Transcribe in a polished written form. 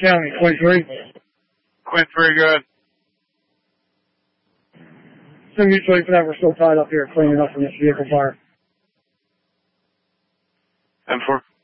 County, 23. Quite very good. So mutually for that, we're still tied up here cleaning up from this vehicle fire. M4.